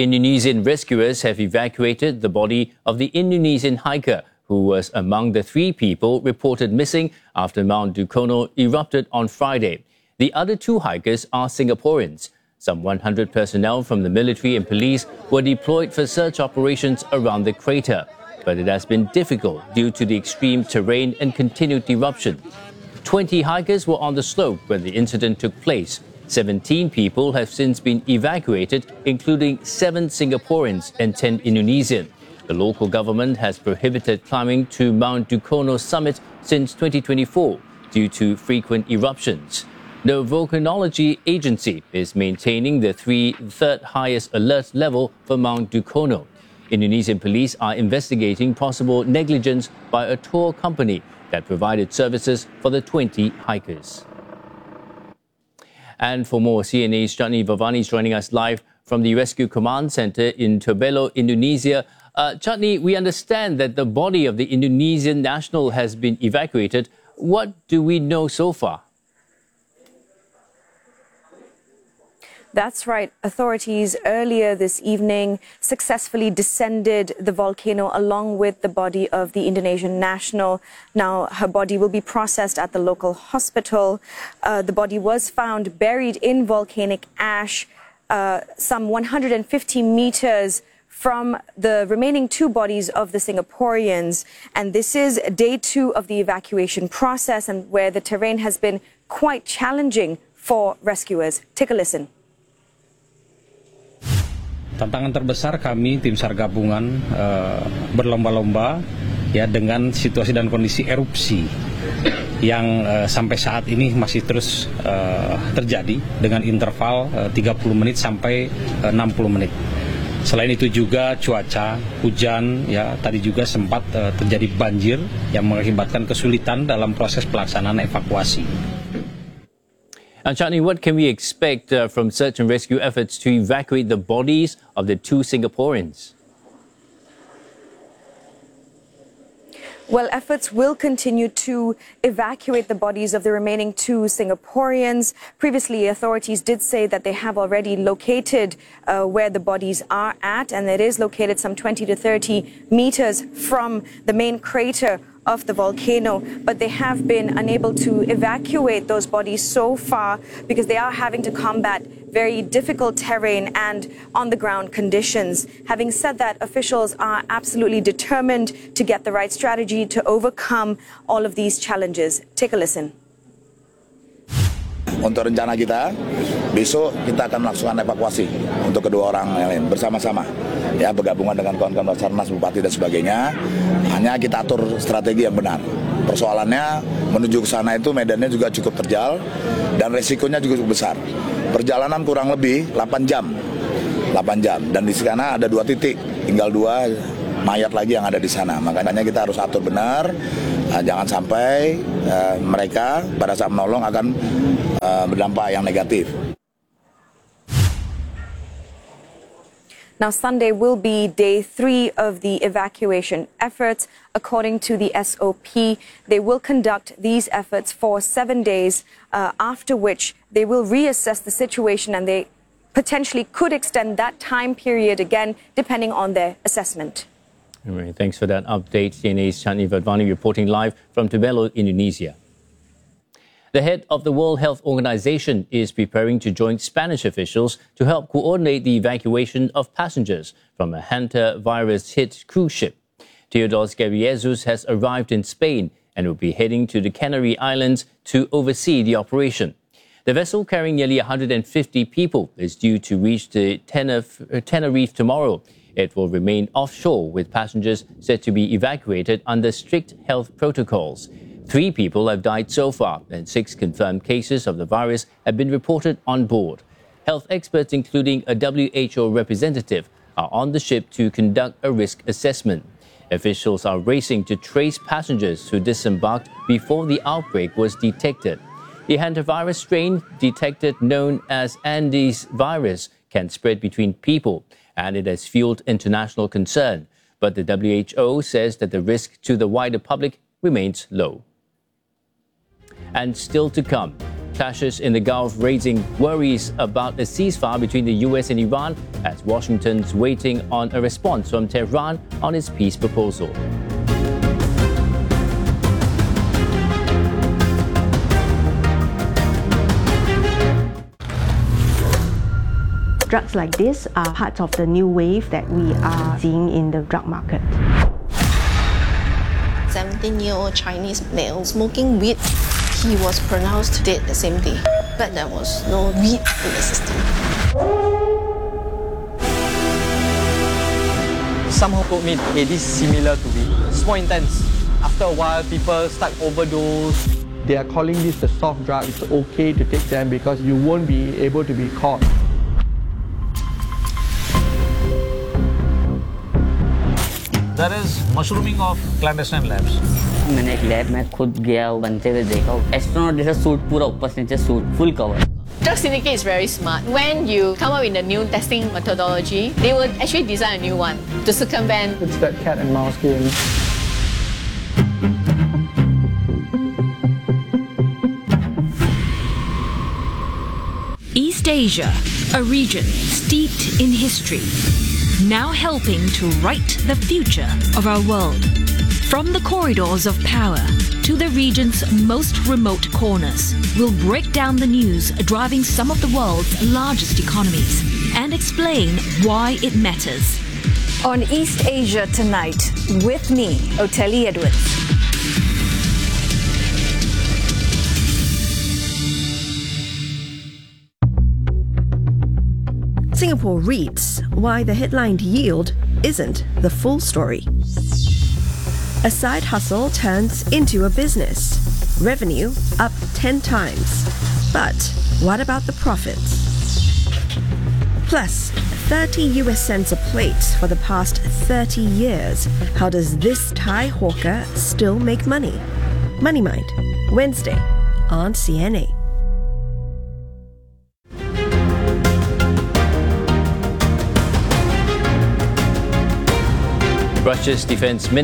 Indonesian rescuers have evacuated the body of the Indonesian hiker who was among the 3 people reported missing after Mount Dukono erupted on Friday. The other 2 hikers are Singaporeans. Some 100 personnel from the military and police were deployed for search operations around the crater, but it has been difficult due to the extreme terrain and continued eruption. 20 hikers were on the slope when the incident took place. 17 people have since been evacuated, including 7 Singaporeans and 10 Indonesian. The local government has prohibited climbing to Mount Dukono summit since 2024 due to frequent eruptions. The Volcanology Agency is maintaining the third highest alert level for Mount Dukono. Indonesian police are investigating possible negligence by a tour company that provided services for the 20 hikers. And for more, CNA's Chatni Vavani is joining us live from the Rescue Command Center in Tobelo, Indonesia. Chatni, we understand that the body of the Indonesian national has been evacuated. What do we know so far? That's right. Authorities earlier this evening successfully descended the volcano along with the body of the Indonesian national. Now, her body will be processed at the local hospital. The body was found buried in volcanic ash, some 150 meters from the remaining 2 bodies of the Singaporeans. And this is day 2 of the evacuation process, and where the terrain has been quite challenging for rescuers. Take a listen. Tantangan terbesar kami tim SAR gabungan berlomba-lomba ya dengan situasi dan kondisi erupsi yang sampai saat ini masih terus terjadi dengan interval 30 menit sampai 60 menit. Selain itu juga cuaca, hujan, ya tadi juga sempat terjadi banjir yang mengakibatkan kesulitan dalam proses pelaksanaan evakuasi. And Chatni, what can we expect from search and rescue efforts to evacuate the bodies of the 2 Singaporeans? Well, efforts will continue to evacuate the bodies of the remaining 2 Singaporeans. Previously, authorities did say that they have already located where the bodies are at, and it is located some 20 to 30 meters from the main crater of the volcano, but they have been unable to evacuate those bodies so far because they are having to combat very difficult terrain and on-the-ground conditions. Having said that, officials are absolutely determined to get the right strategy to overcome all of these challenges. Take a listen. Untuk rencana kita, besok kita akan melakukan evakuasi untuk kedua orang yang lain bersama-sama. Ya, bergabungan dengan kawan-kawan Basarnas, Bupati dan sebagainya. Hanya kita atur strategi yang benar. Persoalannya menuju ke sana itu medannya juga cukup terjal dan resikonya juga cukup besar. Perjalanan kurang lebih 8 jam. 8 jam dan di sana ada 2 titik, tinggal 2 mayat lagi yang ada di sana. Makanya kita harus atur benar, jangan sampai mereka pada saat menolong akan berdampak yang negatif. Now, Sunday will be day 3 of the evacuation efforts. According to the SOP, they will conduct these efforts for 7 days, after which they will reassess the situation, and they potentially could extend that time period again, depending on their assessment. Anyway, thanks for that update. CNA's Chatni Vavani reporting live from Tobelo, Indonesia. The head of the World Health Organization is preparing to join Spanish officials to help coordinate the evacuation of passengers from a hantavirus-hit cruise ship. Teodoro Ghebreyesus has arrived in Spain and will be heading to the Canary Islands to oversee the operation. The vessel, carrying nearly 150 people, is due to reach the Tenerife tomorrow. It will remain offshore, with passengers said to be evacuated under strict health protocols. 3 people have died so far, and 6 confirmed cases of the virus have been reported on board. Health experts, including a WHO representative, are on the ship to conduct a risk assessment. Officials are racing to trace passengers who disembarked before the outbreak was detected. The hantavirus strain detected, known as Andes virus, can spread between people, and it has fueled international concern. But the WHO says that the risk to the wider public remains low. And still to come, Clashes in the Gulf raising worries about a ceasefire between the US and Iran as Washington's waiting on a response from Tehran on its peace proposal. Drugs like this are part of the new wave that we are seeing in the drug market. 17-year-old Chinese male smoking weed. He was pronounced dead the same day, but there was no weed in the system. Somehow told me, hey, this is similar to weed. It's more intense. After a while, people start overdose. They are calling this the soft drug. It's okay to take them because you won't be able to be caught. There is mushrooming of clandestine labs. मैंने एक lab में खुद गया बनते हुए देखा astronaut जैसा suit पूरा ऊपर से नीचे suit full cover. Drug syndicate is very smart. When you come up with a new testing methodology, they will actually design a new one to circumvent. It's that cat and mouse game. East Asia, a region steeped in history, now helping to write the future of our world. From the corridors of power to the region's most remote corners, we'll break down the news driving some of the world's largest economies and explain why it matters. On East Asia Tonight, with me, Oteli Edwards. Singapore reads why the headlined yield isn't the full story. A side hustle turns into a business. Revenue up 10 times. But what about the profits? Plus, 30 US cents a plate for the past 30 years. How does this Thai hawker still make money? Money Mind, Wednesday on CNA. Russia's defense minister